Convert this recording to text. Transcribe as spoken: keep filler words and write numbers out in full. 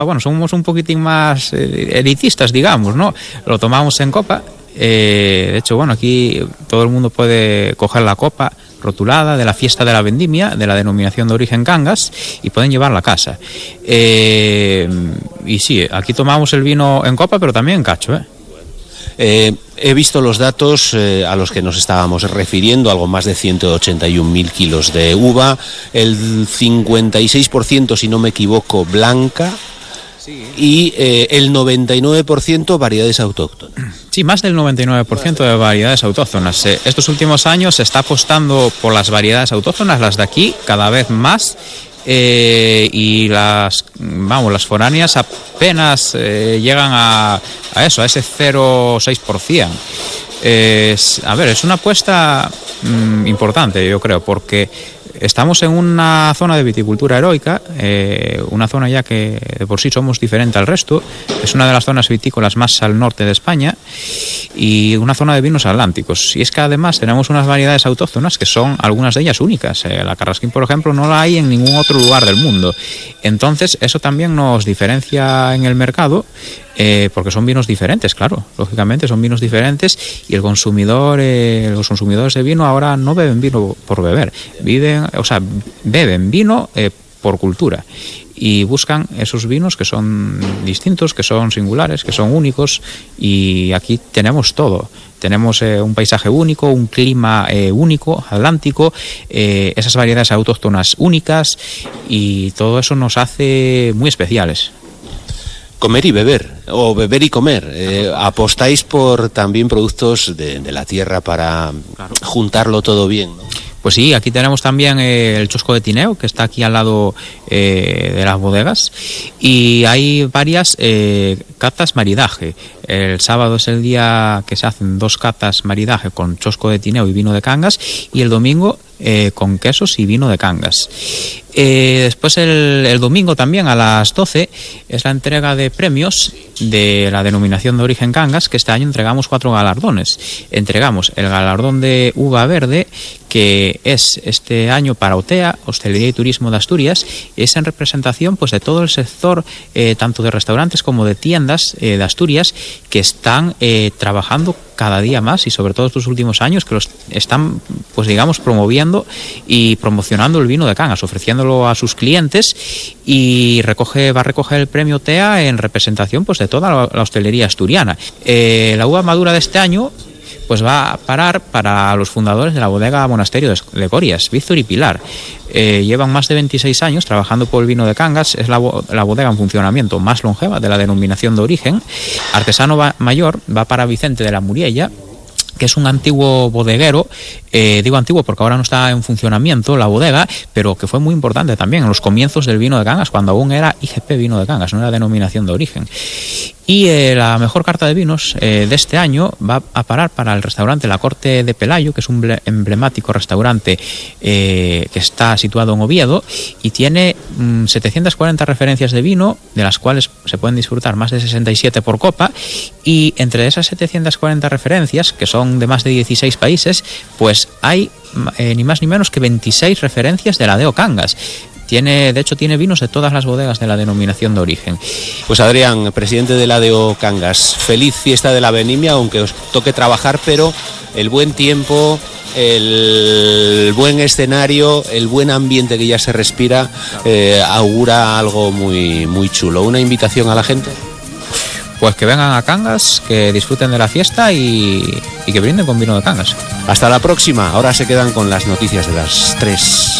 Bueno, somos un poquitín más elitistas, digamos, ¿no? Lo tomamos en copa. Eh, de hecho, bueno, aquí todo el mundo puede coger la copa rotulada de la fiesta de la vendimia, de la denominación de origen Cangas, y pueden llevarla a casa. Eh, y sí, aquí tomamos el vino en copa, pero también en cacho, ¿eh? Eh, he visto los datos eh, a los que nos estábamos refiriendo, algo más de ciento ochenta y un mil kilos de uva, el cincuenta y seis por ciento, si no me equivoco, blanca, sí. y eh, el noventa y nueve por ciento variedades autóctonas. Sí, más del noventa y nueve por ciento de variedades autóctonas. Eh, estos últimos años se está apostando por las variedades autóctonas, las de aquí, cada vez más. Eh, y las vamos las foráneas apenas eh, llegan a, a eso, a ese cero coma seis por ciento. Eh, a ver, es una apuesta mmm, importante, yo creo, porque estamos en una zona de viticultura heroica, eh, una zona ya que de por sí somos diferente al resto, es una de las zonas vitícolas más al norte de España y una zona de vinos atlánticos. Y es que además tenemos unas variedades autóctonas que son algunas de ellas únicas. Eh, la Carrasquín, por ejemplo, no la hay en ningún otro lugar del mundo. Entonces, eso también nos diferencia en el mercado. Eh, porque son vinos diferentes, claro, lógicamente son vinos diferentes y el consumidor, eh, los consumidores de vino ahora no beben vino por beber, viven, o sea, beben vino eh, por cultura y buscan esos vinos que son distintos, que son singulares, que son únicos, y aquí tenemos todo. Tenemos eh, un paisaje único, un clima eh, único, atlántico, eh, esas variedades autóctonas únicas, y todo eso nos hace muy especiales. Comer y beber, o beber y comer. Eh, apostáis por también productos de, de la tierra para claro. juntarlo todo bien, ¿no? Pues sí, aquí tenemos también eh, el Chosco de Tineo, que está aquí al lado eh, de las bodegas, y hay varias eh, catas maridaje. El sábado es el día que se hacen dos catas maridaje con Chosco de Tineo y vino de Cangas, y el domingo eh, con quesos y vino de Cangas. Eh, después el, el domingo también a las doce es la entrega de premios de la denominación de origen Cangas, que este año entregamos cuatro galardones. Entregamos el galardón de uva verde, que es este año para O T E A, Hostelería y Turismo de Asturias, y es en representación pues de todo el sector, eh, tanto de restaurantes como de tiendas eh, de Asturias, que están eh, trabajando cada día más, y sobre todo estos últimos años, que los están, pues digamos, promoviendo y promocionando el vino de Cangas, ofreciéndolo a sus clientes, y recoge, va a recoger el premio O T E A en representación pues de toda la, la hostelería asturiana. Eh, la uva madura de este año pues va a parar para los fundadores de la bodega Monasterio de Corias, Víctor y Pilar. Eh, llevan más de veintiséis años trabajando por el vino de Cangas, es la, la bodega en funcionamiento más longeva de la denominación de origen. Artesano va, mayor va para Vicente de la Muriella, que es un antiguo bodeguero, eh, digo antiguo porque ahora no está en funcionamiento la bodega, pero que fue muy importante también en los comienzos del vino de Cangas, cuando aún era I G P Vino de Cangas, no era denominación de origen. Y eh, la mejor carta de vinos eh, de este año va a parar para el restaurante La Corte de Pelayo, que es un emblemático restaurante eh, que está situado en Oviedo, y tiene mmm, setecientas cuarenta referencias de vino, de las cuales se pueden disfrutar más de sesenta y siete por copa, y entre esas setecientas cuarenta referencias, que son de más de dieciséis países, pues hay eh, ni más ni menos que veintiséis referencias de la D E O Cangas. Tiene, de hecho, tiene vinos de todas las bodegas de la denominación de origen. Pues Adrián, presidente de la D E O Cangas, feliz fiesta de la vendimia, aunque os toque trabajar, pero el buen tiempo, el buen escenario, el buen ambiente que ya se respira, eh, augura algo muy, muy chulo. Una invitación a la gente. Pues que vengan a Cangas, que disfruten de la fiesta y, y que brinden con vino de Cangas. Hasta la próxima. Ahora se quedan con las noticias de las tres.